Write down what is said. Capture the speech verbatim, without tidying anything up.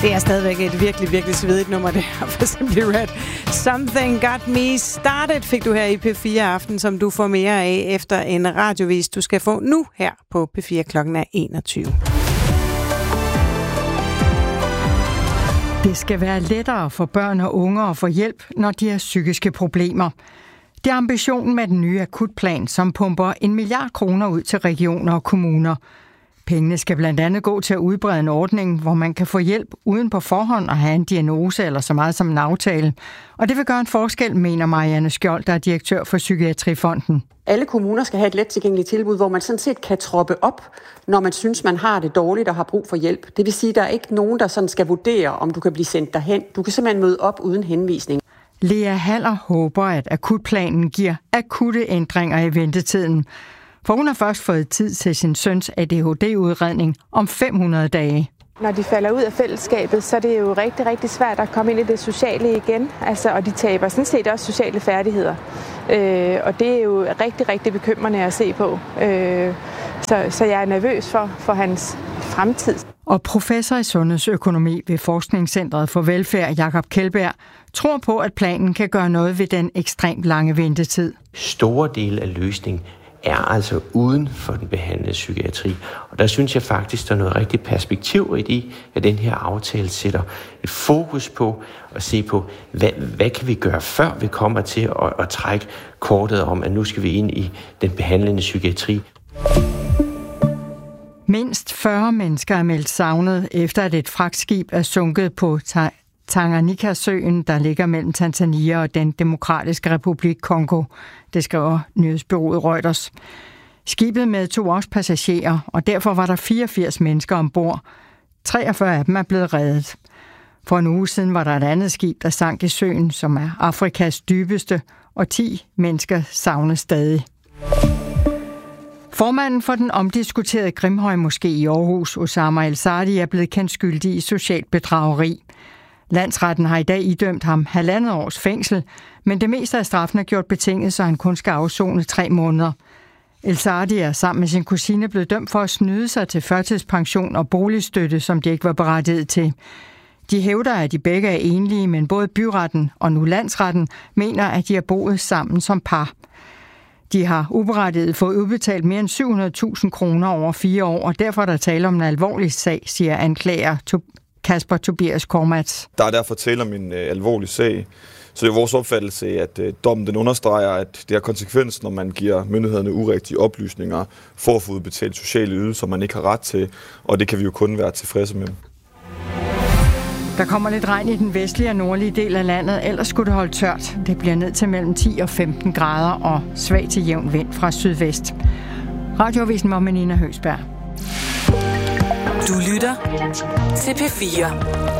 Det er stadigvæk et virkelig, virkelig svedigt nummer, det her for Simply Red. Something Got Me Started fik du her i P fire Aften, som du får mere af efter en radiovis, du skal få nu her på P fire klokken er enogtyve. Det skal være lettere for børn og unge at få hjælp, når de har psykiske problemer. Det er ambitionen med den nye akutplan, som pumper en milliard kroner ud til regioner og kommuner. Pengene skal blandt andet gå til at udbrede en ordning, hvor man kan få hjælp uden på forhånd at have en diagnose eller så meget som en aftale. Og det vil gøre en forskel, mener Marianne Skjold, der er direktør for Psykiatrifonden. Alle kommuner skal have et let tilgængeligt tilbud, hvor man sådan set kan troppe op, når man synes, man har det dårligt og har brug for hjælp. Det vil sige, at der er ikke nogen, der sådan skal vurdere, om du kan blive sendt derhen. Du kan simpelthen møde op uden henvisning. Lea Haller håber, at akutplanen giver akutte ændringer i ventetiden. For hun har først fået tid til sin søns A D H D-udredning om fem hundrede dage. Når de falder ud af fællesskabet, så er det jo rigtig, rigtig svært at komme ind i det sociale igen. Altså, og de taber sådan set også sociale færdigheder. Øh, og det er jo rigtig, rigtig bekymrende at se på. Øh, så, så jeg er nervøs for, for hans fremtid. Og professor i sundhedsøkonomi ved Forskningscentret for Velfærd, Jakob Kjeldberg, tror på, at planen kan gøre noget ved den ekstremt lange ventetid. Store dele af løsningen er altså uden for den behandlede psykiatri. Og der synes jeg faktisk, der er noget rigtig perspektiv i, at den her aftale sætter et fokus på at se på, hvad, hvad kan vi gøre, før vi kommer til at, at trække kortet om, at nu skal vi ind i den behandlende psykiatri. Mindst fyrre mennesker er meldt savnet, efter at et fragtskib er sunket på Tanganyika-søen, der ligger mellem Tanzania og den demokratiske republik Kongo. Det skriver nyhedsbureauet Reuters. Skibet medtog også passagerer, og derfor var der fireogfirs mennesker ombord. treogfyrre af dem er blevet reddet. For en uge siden var der et andet skib, der sank i søen, som er Afrikas dybeste, og ti mennesker savnes stadig. Formanden for den omdiskuterede Grimhøj-moské i Aarhus, Osama El-Saadi, er blevet kendt skyldig i socialt bedrageri. Landsretten har i dag idømt ham halvandet års fængsel, men det meste af straffen er gjort betinget, så han kun skal afsone tre måneder. El-Saadi er sammen med sin kusine blevet dømt for at snyde sig til førtidspension og boligstøtte, som de ikke var berettiget til. De hævder, at de begge er enlige, men både byretten og nu landsretten mener, at de har boet sammen som par. De har uberettiget fået udbetalt mere end syv hundrede tusind kroner over fire år, og derfor er der tale om en alvorlig sag, siger anklager Kasper Tobias Kormats. Der er derfor tale om en øh, alvorlig sag, så det er vores opfattelse, at øh, dommen den understreger, at det har konsekvens, når man giver myndighederne urigtige oplysninger for at få udbetalt sociale ydelser, man ikke har ret til, og det kan vi jo kun være tilfredse med. Der kommer lidt regn i den vestlige og nordlige del af landet, ellers skulle det holde tørt. Det bliver ned til mellem ti og femten grader og svag til jævn vind fra sydvest. Radioavisen var med Nina Høgsberg. Du lytter til P fire.